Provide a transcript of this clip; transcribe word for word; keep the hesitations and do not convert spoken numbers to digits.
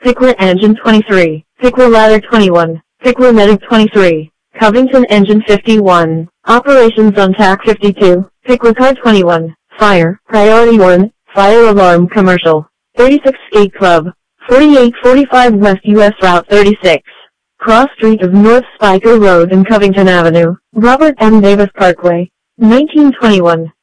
Pickler Engine twenty-three, Pickler Ladder twenty-one, Pickler Medic twenty-three, Covington Engine fifty-one, Operations on T A C fifty-two, Pickler Car twenty-one, Fire, Priority one, Fire Alarm Commercial, thirty-six Skate Club, forty-eight forty-five West U S Route thirty-six, Cross Street of North Spiker Road and Covington Avenue, Robert M. Davis Parkway, nineteen twenty-one.